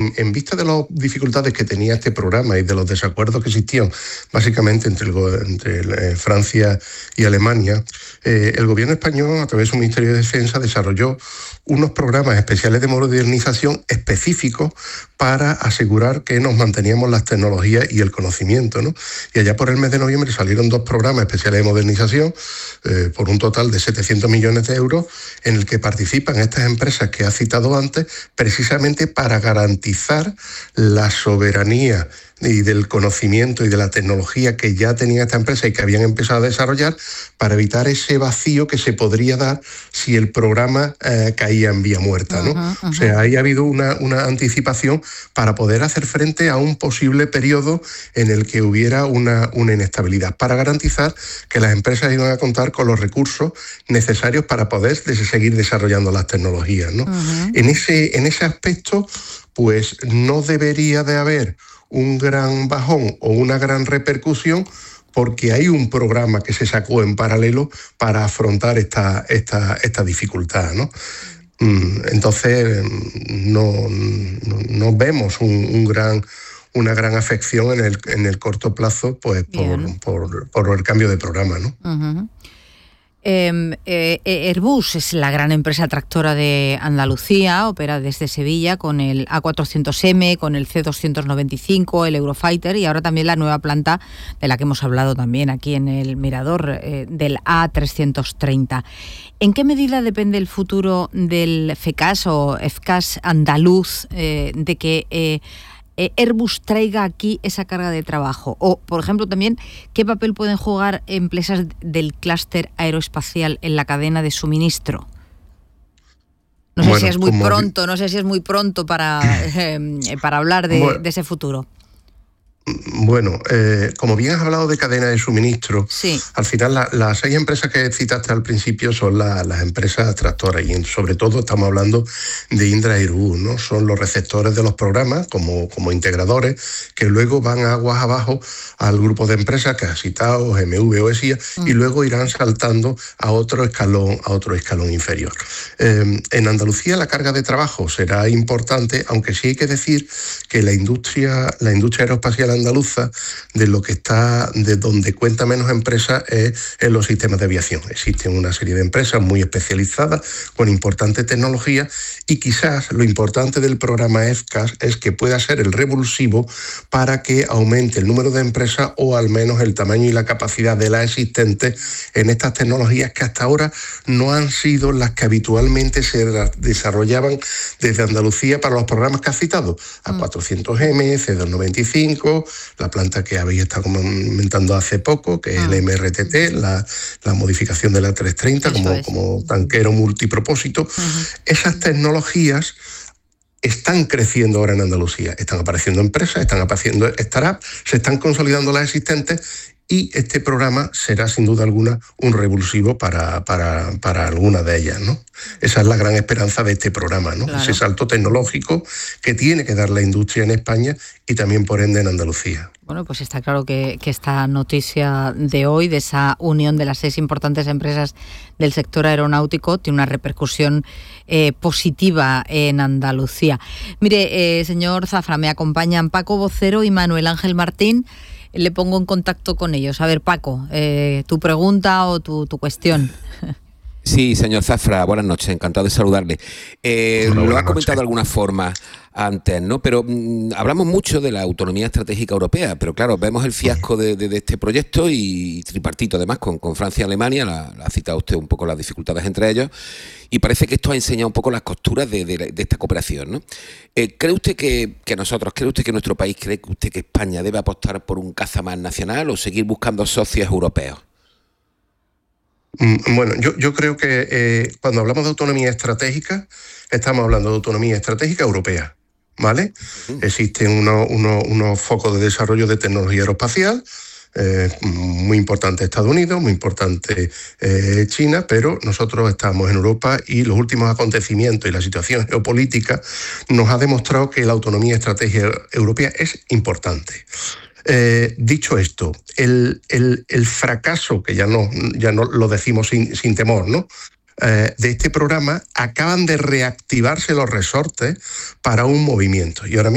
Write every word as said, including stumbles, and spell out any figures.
en, en vista de las dificultades que tenía este programa y de los desacuerdos que existían básicamente entre, el, entre eh, Francia y Alemania, eh, el gobierno español, a través de su Ministerio de Defensa, desarrolló unos programas especiales de modernización específicos para asegurar que nos manteníamos las tecnologías y el conocimiento, ¿no? Y allá por el mes de noviembre salieron dos programas especiales de modernización eh, por un total de setecientos millones de euros, en el que participan estas empresas que ha citado antes, precisamente para garantizar la soberanía y del conocimiento y de la tecnología que ya tenía esta empresa y que habían empezado a desarrollar, para evitar ese vacío que se podría dar si el programa eh, caía en vía muerta, ¿no? Uh-huh, uh-huh. O sea, ahí ha habido una, una anticipación para poder hacer frente a un posible periodo en el que hubiera una, una inestabilidad, para garantizar que las empresas iban a contar con los recursos necesarios para poder seguir desarrollando las tecnologías, ¿no? Uh-huh. En ese, en ese aspecto, pues no debería de haber un gran bajón o una gran repercusión, porque hay un programa que se sacó en paralelo para afrontar esta, esta, esta dificultad, ¿no? Entonces, no, no, no vemos un, un gran, una gran afección en el, en el corto plazo, pues por, por, por el cambio de programa, ¿no? Uh-huh. Eh, eh, Airbus es la gran empresa tractora de Andalucía, opera desde Sevilla con el A cuatrocientos eme, con el ce doscientos noventa y cinco, el Eurofighter, y ahora también la nueva planta de la que hemos hablado también aquí en el Mirador, eh, del A trescientos treinta. ¿En qué medida depende el futuro del FCAS o FCAS andaluz eh, de que eh, Airbus traiga aquí esa carga de trabajo? O, por ejemplo, también, ¿qué papel pueden jugar empresas del clúster aeroespacial en la cadena de suministro? No sé bueno, si es muy pronto, no sé si es muy pronto para, eh, para hablar de, bueno, de ese futuro. Bueno, eh, como bien has hablado de cadena de suministro, sí. Al final la, las seis empresas que citaste al principio son la, las empresas tractoras, y en, sobre todo estamos hablando de Indra Airbus, ¿no? Son los receptores de los programas como, como integradores, que luego van aguas abajo al grupo de empresas que has citado, M V o E S I A, mm. y luego irán saltando a otro escalón, a otro escalón inferior. Eh, en Andalucía la carga de trabajo será importante, aunque sí hay que decir que la industria, la industria aeroespacial andaluza, de lo que está, de donde cuenta menos empresas es en los sistemas de aviación. Existen una serie de empresas muy especializadas con importante tecnología, y quizás lo importante del programa FCAS es que pueda ser el revulsivo para que aumente el número de empresas, o al menos el tamaño y la capacidad de las existentes en estas tecnologías que hasta ahora no han sido las que habitualmente se desarrollaban desde Andalucía para los programas que has citado, A cuatrocientos eme, ce doscientos noventa y cinco, la planta que habéis estado comentando hace poco, que es ah. el eme erre te te, la, la modificación de la trescientos treinta como, es. como tanquero multipropósito. Uh-huh. Esas tecnologías están creciendo ahora en Andalucía, están apareciendo empresas, están apareciendo startups, se están consolidando las existentes, y este programa será sin duda alguna un revulsivo para, para, para alguna de ellas, ¿no? Esa es la gran esperanza de este programa, ¿no? Claro. Ese salto tecnológico que tiene que dar la industria en España y también por ende en Andalucía. Bueno, pues está claro que, que esta noticia de hoy, de esa unión de las seis importantes empresas del sector aeronáutico, tiene una repercusión eh, positiva en Andalucía. Mire, eh, señor Zafra, me acompañan Paco Vocero y Manuel Ángel Martín. Le pongo en contacto con ellos. A ver, Paco, eh, tu pregunta o tu, tu cuestión. Sí, señor Zafra, buenas noches, encantado de saludarle. Eh, Hola, lo ha comentado de alguna forma antes, ¿no? Pero mmm, hablamos mucho de la autonomía estratégica europea, pero claro, vemos el fiasco de, de, de este proyecto, y tripartito además con, con Francia y Alemania, la, la ha citado usted un poco las dificultades entre ellos, y parece que esto ha enseñado un poco las costuras de, de, de esta cooperación, ¿no? Eh, ¿Cree usted que, que nosotros, cree usted que nuestro país, cree usted que España debe apostar por un caza más nacional o seguir buscando socios europeos? Bueno, yo, yo creo que eh, cuando hablamos de autonomía estratégica, estamos hablando de autonomía estratégica europea, ¿vale? Uh-huh. Existen unos uno, uno focos de desarrollo de tecnología aeroespacial, eh, muy importante Estados Unidos, muy importante eh, China, pero nosotros estamos en Europa, y los últimos acontecimientos y la situación geopolítica nos ha demostrado que la autonomía estratégica europea es importante. Eh, dicho esto, el, el, el fracaso, que ya no, ya no lo decimos sin, sin temor, ¿no? Eh, de este programa, acaban de reactivarse los resortes para un movimiento. Y ahora mismo